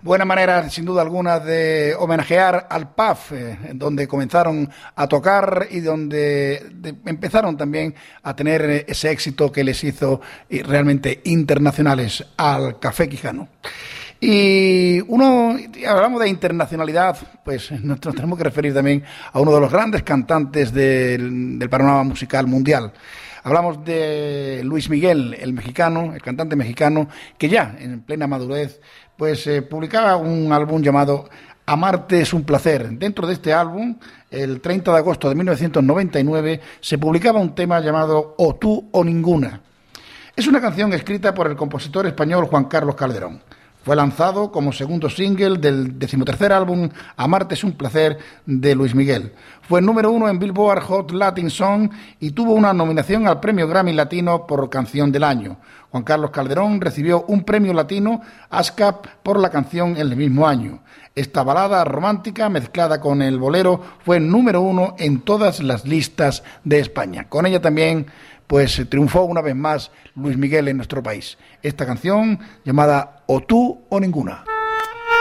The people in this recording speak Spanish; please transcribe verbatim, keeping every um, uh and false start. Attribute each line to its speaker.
Speaker 1: Buena manera, sin duda alguna, de homenajear al P A F, eh, donde comenzaron a tocar y donde de, empezaron también a tener ese éxito que les hizo eh, realmente internacionales al Café Quijano. Y uno, hablamos de internacionalidad, pues nos tenemos que referir también a uno de los grandes cantantes del, del panorama musical mundial. Hablamos de Luis Miguel, el mexicano, el cantante mexicano, que ya en plena madurez pues eh, publicaba un álbum llamado Amarte es un placer. Dentro de este álbum, el treinta de agosto de mil novecientos noventa y nueve, se publicaba un tema llamado O tú o ninguna. Es una canción escrita por el compositor español Juan Carlos Calderón. Fue lanzado como segundo single del decimotercer álbum Amarte es un placer de Luis Miguel. Fue número uno en Billboard Hot Latin Song y tuvo una nominación al premio Grammy Latino por Canción del Año. Juan Carlos Calderón recibió un premio latino ASCAP por la canción en el mismo año. Esta balada romántica mezclada con el bolero fue número uno en todas las listas de España. Con ella también pues triunfó una vez más Luis Miguel en nuestro país. Esta canción llamada O tú o ninguna.